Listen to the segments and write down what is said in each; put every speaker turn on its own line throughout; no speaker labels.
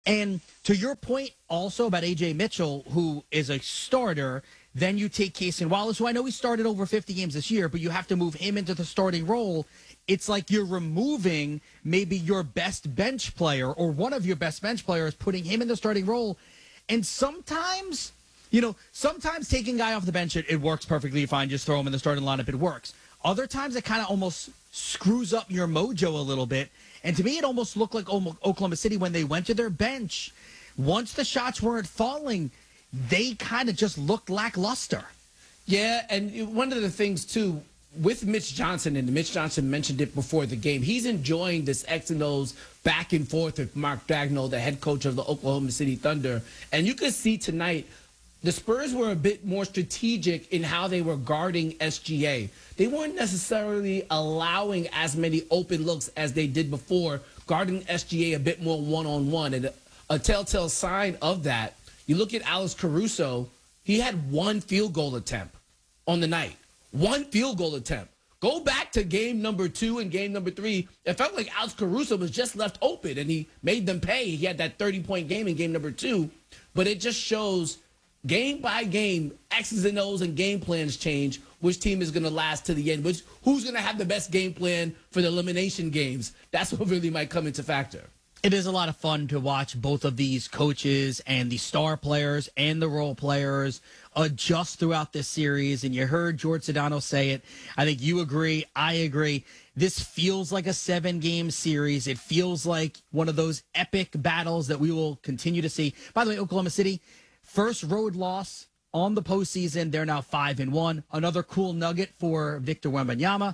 And to your point also about AJ Mitchell, who is a starter, then you take Casey Wallace, who I know he started over 50 games this year, but you have to move him into the starting role. It's like you're removing maybe your best bench player or one of your best bench players, putting him in the starting role. And sometimes, sometimes taking a guy off the bench, it works perfectly fine. Just throw him in the starting lineup. It works. Other times it kind of almost screws up your mojo a little bit. And to me, it almost looked like Oklahoma City when they went to their bench. Once the shots weren't falling, they kind of just looked lackluster.
Yeah, and one of the things, too, with Mitch Johnson, and Mitch Johnson mentioned it before the game, he's enjoying this X and O's back and forth with Mark Daigneault, the head coach of the Oklahoma City Thunder. And you could see tonight, the Spurs were a bit more strategic in how they were guarding SGA. They weren't necessarily allowing as many open looks as they did before, guarding SGA a bit more one-on-one. And a telltale sign of that, you look at Alex Caruso, he had one field goal attempt on the night. One field goal attempt. Go back to game number 2 and game number 3. It felt like Alex Caruso was just left open, and he made them pay. He had that 30-point game in game number 2. But it just shows game by game, X's and O's and game plans change. Which team is going to last to the end? Who's going to have the best game plan for the elimination games? That's what really might come into factor.
It is a lot of fun to watch both of these coaches and the star players and the role players adjust throughout this series. And you heard George Sedano say it. I think you agree. I agree. This feels like a 7-game series. It feels like one of those epic battles that we will continue to see. By the way, Oklahoma City, first road loss on the postseason. They're now 5-1. Another cool nugget for Victor Wembanyama.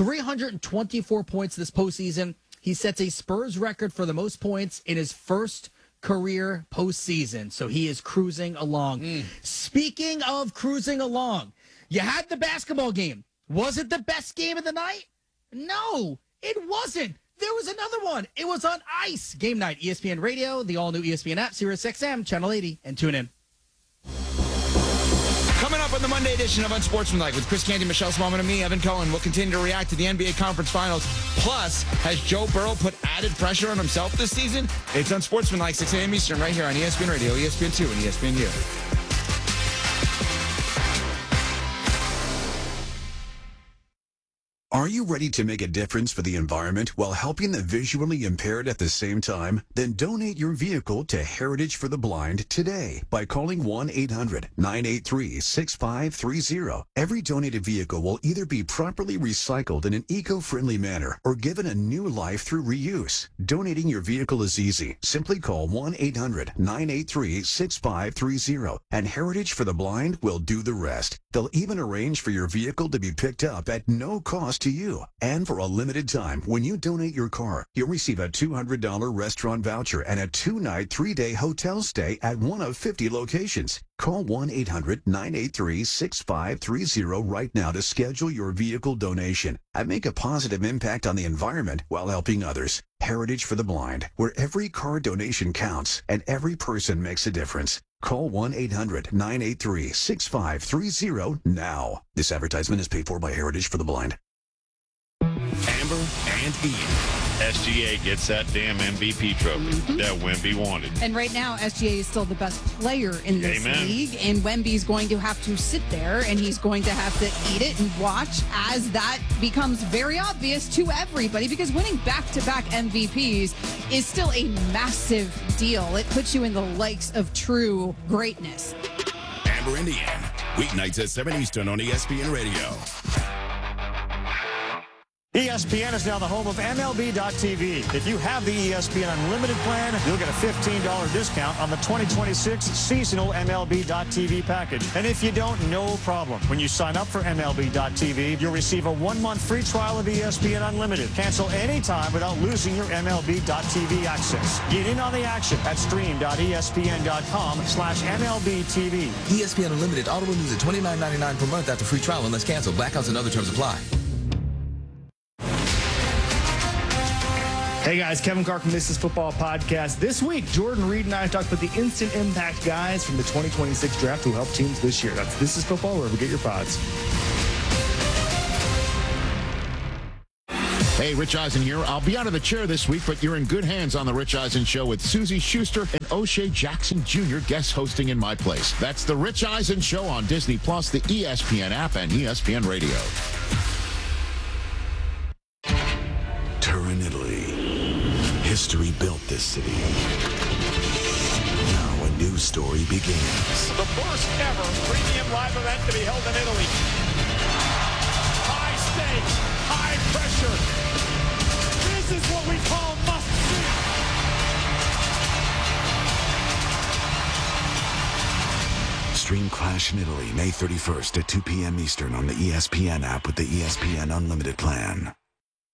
324 points this postseason. He sets a Spurs record for the most points in his first career postseason. So he is cruising along. Speaking of cruising along, you had the basketball game. Was it the best game of the night? No, it wasn't. There was another one. It was on ice. Game night, ESPN Radio, the all-new ESPN app, Sirius XM, Channel 80, and tune in.
Coming up on the Monday edition of Unsportsmanlike with Chris Canty, Michelle Smallman, and me, Evan Cohen. We'll continue to react to the NBA Conference Finals. Plus, has Joe Burrow put added pressure on himself this season? It's Unsportsmanlike, 6 a.m. Eastern, right here on ESPN Radio, ESPN2, and ESPNU.
Are you ready to make a difference for the environment while helping the visually impaired at the same time? Then donate your vehicle to Heritage for the Blind today by calling 1-800-983-6530. Every donated vehicle will either be properly recycled in an eco-friendly manner or given a new life through reuse. Donating your vehicle is easy. Simply call 1-800-983-6530 and Heritage for the Blind will do the rest. They'll even arrange for your vehicle to be picked up at no cost to you. And for a limited time, when you donate your car, you'll receive a $200 restaurant voucher and a 2-night, 3-day hotel stay at one of 50 locations. Call 1-800-983-6530 right now to schedule your vehicle donation and make a positive impact on the environment while helping others. Heritage for the Blind, where every car donation counts and every person makes a difference. Call 1-800-983-6530 now. This advertisement is paid for by Heritage for the Blind.
Amber and Ian. SGA gets that damn MVP trophy that Wemby wanted.
And right now, SGA is still the best player in this league. And Wemby's going to have to sit there and he's going to have to eat it and watch as that becomes very obvious to everybody because winning back-to-back MVPs is still a massive deal. It puts you in the likes of true greatness.
Amber and Ian. Weeknights at 7 Eastern on ESPN Radio.
ESPN is now the home of MLB.tv. If you have the ESPN Unlimited plan, you'll get a $15 discount on the 2026 seasonal MLB.tv package. And if you don't, no problem. When you sign up for MLB.tv, you'll receive a 1-month free trial of ESPN Unlimited. Cancel anytime without losing your MLB.tv access. Get in on the action at stream.espn.com/MLBTV.
ESPN Unlimited auto renews at $29.99 per month after free trial unless canceled. Blackouts and other terms apply.
Hey guys, Kevin Carr from This Is Football Podcast. This week, Jordan Reed and I talked about the instant impact guys from the 2026 draft who helped teams this year. That's This Is Football, wherever you get your pods.
Hey, Rich Eisen here. I'll be out of the chair this week, but you're in good hands on The Rich Eisen Show with Susie Schuster and O'Shea Jackson Jr. guest hosting in my place. That's The Rich Eisen Show on Disney+, the ESPN app, and ESPN Radio.
Turin, Italy. History built this city. Now a new story begins.
The first ever premium live event to be held in Italy. High stakes, high pressure. This is what we call must-see.
Stream Clash in Italy May 31st at 2 p.m. Eastern on the ESPN app with the ESPN Unlimited plan.